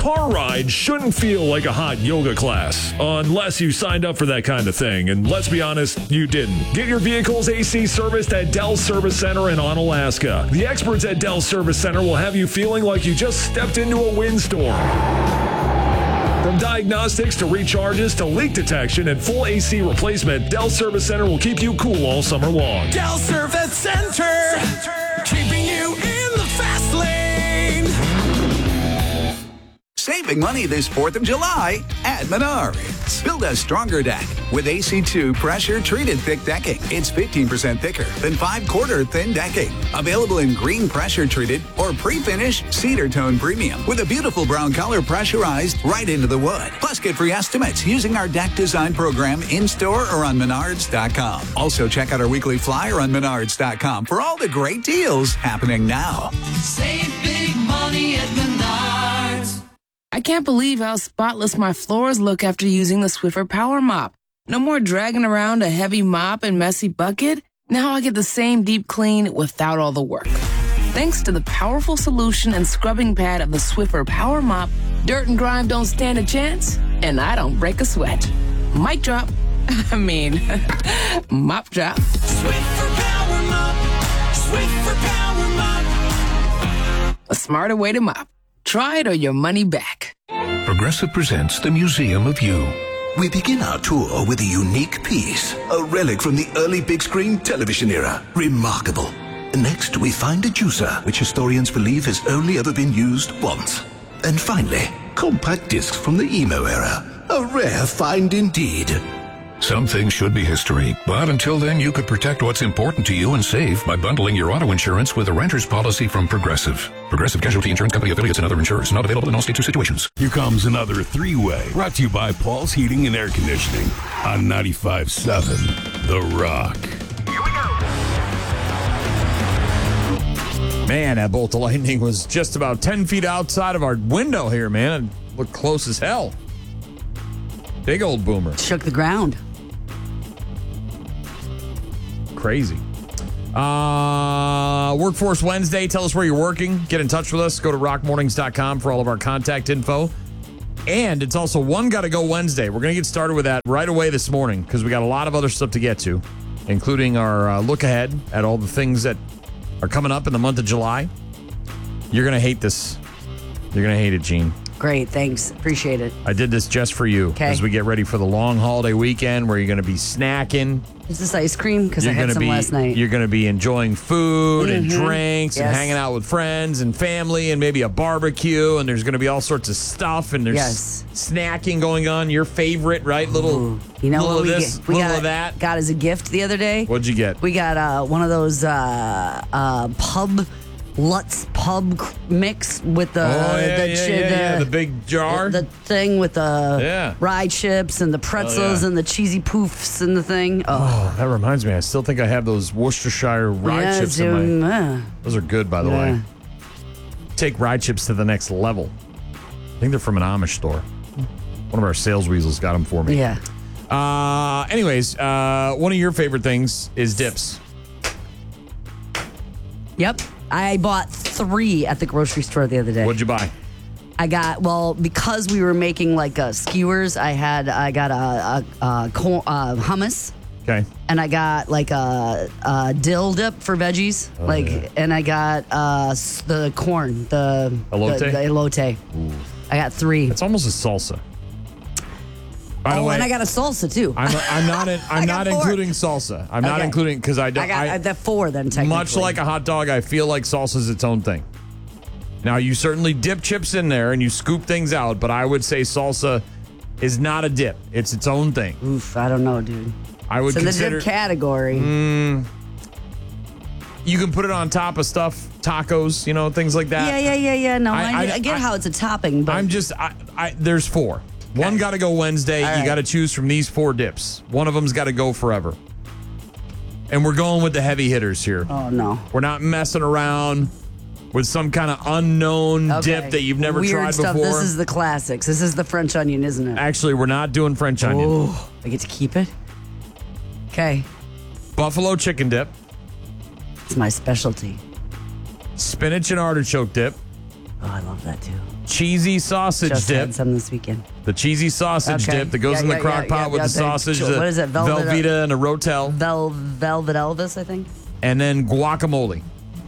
car ride shouldn't feel like a hot yoga class, unless you signed up for that kind of thing. And let's be honest, you didn't. Get your vehicle's AC serviced at Dell Service Center in Onalaska. The experts at Dell Service Center will have you feeling like you just stepped into a windstorm. From diagnostics to recharges to leak detection and full AC replacement, Dell Service Center will keep you cool all summer long. Dell Service Center, keeping you in the fast lane. Saving money this 4th of July at Menards. Build a stronger deck with AC2 pressure-treated thick decking. It's 15% thicker than 5/4 thin decking. Available in green pressure-treated or pre-finished cedar tone premium with a beautiful brown color pressurized right into the wood. Plus, get free estimates using our deck design program in-store or on Menards.com. Also, check out our weekly flyer on Menards.com for all the great deals happening now. Save big money at Menards. I can't believe how spotless my floors look after using the Swiffer Power Mop. No more dragging around a heavy mop and messy bucket. Now I get the same deep clean without all the work. Thanks to the powerful solution and scrubbing pad of the Swiffer Power Mop, dirt and grime don't stand a chance, and I don't break a sweat. Mic drop. I mean, mop drop. Swiffer Power Mop. Swiffer Power Mop. A smarter way to mop. Try it or your money back. Progressive presents the Museum of You. We begin our tour with a unique piece, a relic from the early big screen television era. Remarkable. Next, we find a juicer, which historians believe has only ever been used once. And finally, compact discs from the emo era. A rare find indeed. Some things should be history, but until then, you could protect what's important to you and save by bundling your auto insurance with a renter's policy from Progressive. Progressive Casualty Insurance Company affiliates and other insurers. Not available in all states or situations. Here comes another three-way, brought to you by Paul's Heating and Air Conditioning on 95.7 The Rock. Here we go. Man, that bolt of lightning was just about 10 feet outside of our window here, man. It looked close as hell. Big old boomer. Shook the ground. Crazy. Workforce Wednesday. Tell us where you're working. Get in touch with us. Go to rockmornings.com for all of our contact info. And it's also One Gotta Go Wednesday. We're going to get started with that right away this morning because we got a lot of other stuff to get to, including our look ahead at all the things that are coming up in the month of July. You're going to hate this. You're going to hate it, Gene. Great, thanks. Appreciate it. I did this just for you as we get ready for the long holiday weekend where you're going to be snacking. Is this ice cream? Because I had some last night. You're going to be enjoying food and drinks and hanging out with friends and family and maybe a barbecue. And there's going to be all sorts of stuff. And there's snacking going on. Your favorite, right? Little of this, little of that. Got as a gift the other day. What'd you get? We got one of those Lutz Pub mix with the big jar. The thing with the rye chips and the pretzels and the cheesy poofs and the thing. Oh, that reminds me. I still think I have those Worcestershire rye chips in my... Those are good, by the way. Take rye chips to the next level. I think they're from an Amish store. One of our sales weasels got them for me. Yeah. Anyways, one of your favorite things is dips. Yep. I bought 3 at the grocery store the other day. What'd you buy? I got, because we were making like skewers, I got a hummus. Okay. And I got like a dill dip for veggies. And I got the corn, the elote. The elote. Ooh. I got 3. It's almost a salsa. By the way, and I got a salsa too. I'm not including salsa. I'm not including because I got the 4 then technically. Much like a hot dog, I feel like salsa is its own thing. Now you certainly dip chips in there and you scoop things out, but I would say salsa is not a dip. It's its own thing. Oof, I don't know, dude. I would consider the dip category. You can put it on top of stuff, tacos, things like that. Yeah. No, I get how it's a topping, but I'm just there's 4. Okay. One got to go Wednesday. You got to choose from these 4 dips. One of them's got to go forever. And we're going with the heavy hitters here. Oh, no. We're not messing around with some kind of unknown dip that you've never tried stuff. before. This is the classics. This is the French onion, isn't it? Actually, we're not doing French onion. Oh, I get to keep it? Okay. Buffalo chicken dip. It's my specialty. Spinach and artichoke dip. Oh, I love that too. Cheesy sausage Just dip. had some this weekend. The cheesy sausage Okay. dip that goes in the crock pot with the sausage. What is it? Velveeta and a Rotel. Velvet Elvis, I think. And then guacamole.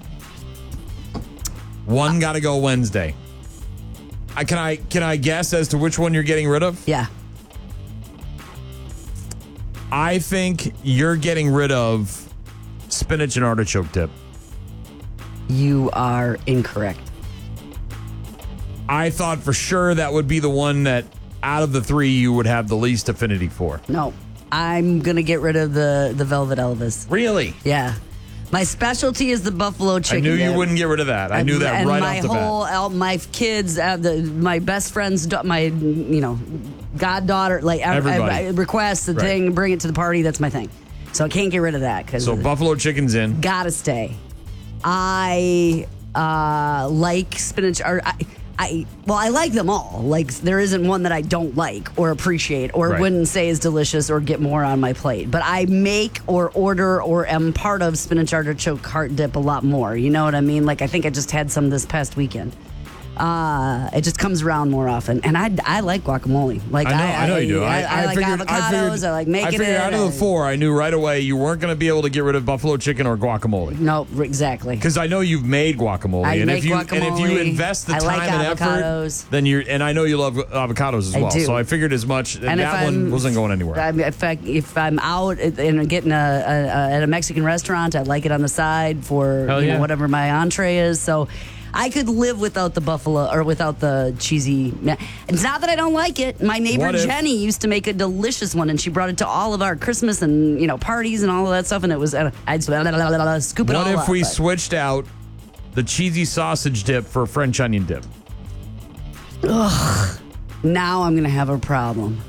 One got to go Wednesday. Can I guess as to which one you're getting rid of? Yeah. I think you're getting rid of spinach and artichoke dip. You are incorrect. I thought for sure that would be the one that out of the three you would have the least affinity for. No, I'm going to get rid of the Velvet Elvis. Really? Yeah. My specialty is the buffalo chicken. I knew dip. you wouldn't get rid of that. I knew that and right my off the whole, bat. my kids, my best friends, my goddaughter, like Everybody. I request the Right. thing, bring it to the party. That's my thing. So I can't get rid of that So buffalo chicken's in. Gotta stay. I like spinach. Or I like them all. Like there isn't one that I don't like or appreciate or Right. wouldn't say is delicious or get more on my plate. But I make or order or am part of spinach artichoke heart dip a lot more. You know what I mean? Like I think I just had some this past weekend. It just comes around more often, and I like guacamole. Like I know you do. I like avocados. I like making it. I figured out of the four, I knew right away you weren't going to be able to get rid of buffalo chicken or guacamole. No, exactly. Because I know you've made guacamole, and if you invest the I time like and avocados. effort, then and I know you love avocados as I well. do. So I figured as much. And if that one I'm- wasn't going anywhere. If I'm out and getting at a Mexican restaurant, I like it on the side for Hell yeah. whatever my entree is. So I could live without the buffalo or without the cheesy. It's not that I don't like it. My neighbor What if- Jenny used to make a delicious one, and she brought it to all of our Christmas and parties and all of that stuff. And it was I'd scoop it all What if up. we but- switched out the cheesy sausage dip for French onion dip? Now I'm gonna have a problem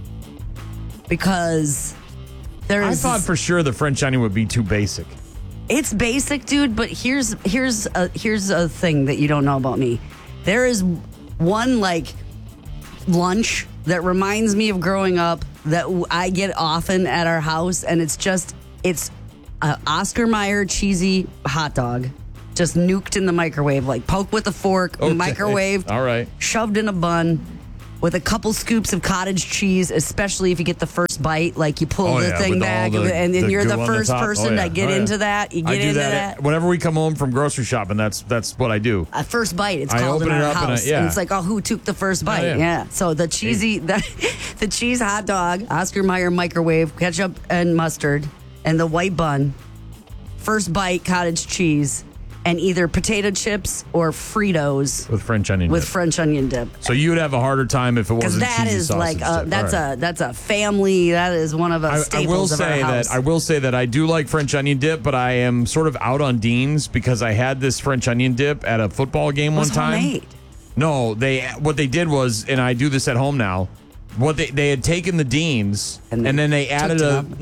because there I is. thought for sure the French onion would be too basic. It's basic, dude, but here's a thing that you don't know about me. There is one like lunch that reminds me of growing up that I get often at our house, and it's a Oscar Mayer cheesy hot dog, just nuked in the microwave, like poked with a fork, Okay. microwaved, All right. shoved in a bun. With a couple scoops of cottage cheese, especially if you get the first bite, like you pull Oh, the yeah, thing with all back, the- and then the you're goo the on the first top. person Oh, yeah. to get Oh, yeah. into that. You I get do into that whenever we come home from grocery shopping. That's what I do. A first bite, it's I called in open it our up and house. yeah. And it's like, oh, who took the first bite? yeah. Yeah. So the cheesy, the cheese hot dog, Oscar Mayer microwave, ketchup and mustard, and the white bun. First bite, cottage cheese, and either potato chips or Fritos With French onion with dip. French onion dip. So you would have a harder time if it Because wasn't that cheesy is sausage like dip. that's All right. that's a family. That is one of the I will staples of our say house. that I will say that I do like French onion dip, but I am sort of out on Dean's because I had this French onion dip at a football game It was one time. homemade. No, what they did was, and I do this at home now. What they had taken the Dean's and then they added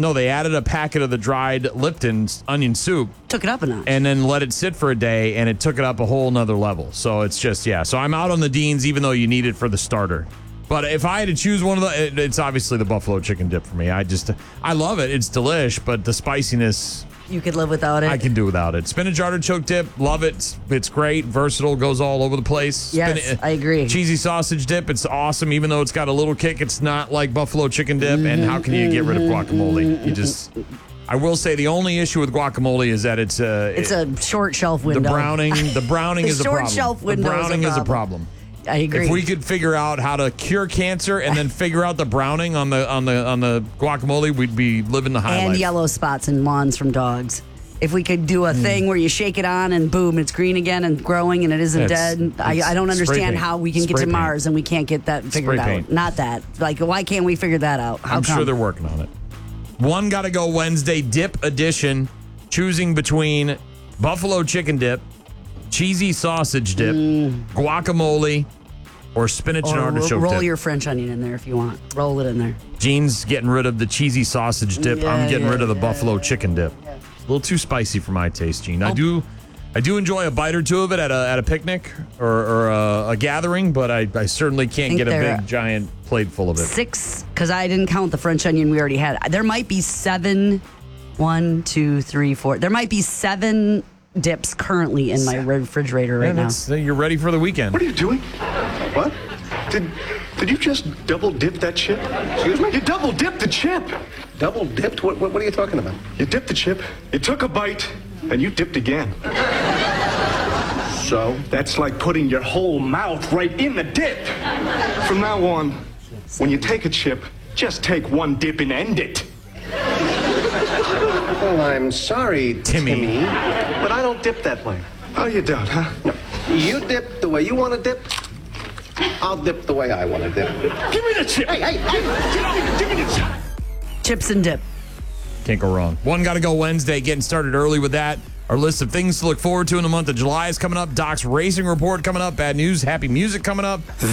a packet of the dried Lipton's onion soup. Took it up a notch. And then let it sit for a day, and it took it up a whole nother level. So it's just, yeah. So I'm out on the Dean's, even though you need it for the starter. But if I had to choose one of it's obviously the buffalo chicken dip for me. I love it. It's delish, but the spiciness, You could live without it. I can do without it. Spinach artichoke dip, love it. It's great, versatile, goes all over the place. Yes, I agree. Cheesy sausage dip, it's awesome. Even though it's got a little kick, it's not like buffalo chicken dip. And how can you get rid of guacamole? You just... I will say the only issue with guacamole is that it's a short shelf window. The browning is a short problem. shelf window The browning is is a problem. I agree. If we could figure out how to cure cancer and then figure out the browning on the guacamole, we'd be living the high and life. yellow spots and lawns from dogs. If we could do a thing where you shake it on and boom, it's green again and growing and it isn't dead. I don't spray understand paint. how we can get Spray to paint. Mars and we can't get that figured Spray out. paint. Not that. Like, why can't we figure that out? How I'm come? sure they're working on it. One got to go Wednesday, dip edition, choosing between buffalo chicken dip, cheesy sausage dip, guacamole, or spinach and Or artichoke roll dip. your French onion in there if you want. Roll it in there. Gene's getting rid of the cheesy sausage dip. I'm getting rid of the buffalo chicken dip. A little too spicy for my taste, Gene. I do enjoy a bite or two of it at a picnic or a gathering, but I certainly can't get a big giant plate full of it. 6, because I didn't count the French onion we already had. There might be 7. 1, 2, 3, 4. There might be 7 dips currently in my refrigerator right now. You're ready for the weekend. What are you doing? What? Did you just double dip that chip? Excuse me? You double dipped the chip. Double dipped? What are you talking about? You dipped the chip, you took a bite, and you dipped again. So? That's like putting your whole mouth right in the dip. From now on, when you take a chip, just take one dip and end it. Well, I'm sorry, Timmy, but I don't dip that way. Oh, you don't, huh? No. You dip the way you want to dip. I'll dip the way I want to dip. Give me the chip! Hey! Give me the chip! Chips and dip. Can't go wrong. One Gotta Go Wednesday, getting started early with that. Our list of things to look forward to in the month of July is coming up. Doc's Racing Report coming up. Bad news, happy music coming up.